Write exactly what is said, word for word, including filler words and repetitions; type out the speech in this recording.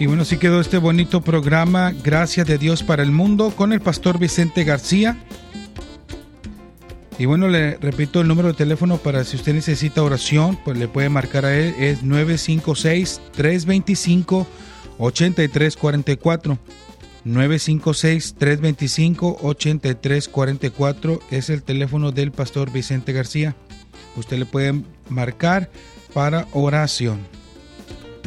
Y bueno, así quedó este bonito programa, Gracias de Dios para el Mundo, con el pastor Vicente García. Y bueno, le repito el número de teléfono para si usted necesita oración, pues le puede marcar a él, es nueve cinco seis, tres dos cinco, ocho tres cuatro cuatro. nueve cinco seis, tres dos cinco, ocho tres cuatro cuatro es el teléfono del pastor Vicente García. Usted le puede marcar para oración.